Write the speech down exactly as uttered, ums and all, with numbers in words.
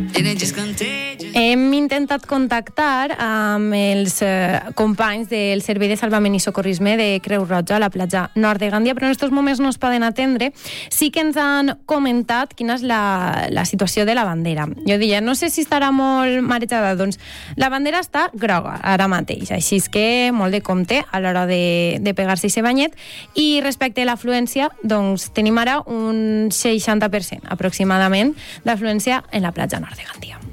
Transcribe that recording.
Hem intentat contactar amb els eh, companys del Servei de Salvament i Socorrisme de Creu Roja a la platja nord de Gandia, però en aquests moments no es poden atendre. Sí que ens han comentat quina és la, la situació de la bandera. Jo deia, no sé si estarà molt marejada. Doncs la bandera està groga ara mateix, així és que molt de compte a l'hora de, de pegar-se aquest banyet. I respecte a l'afluència, doncs tenim ara un seixanta per cent aproximadament d'afluència en la platja nord de Gandia.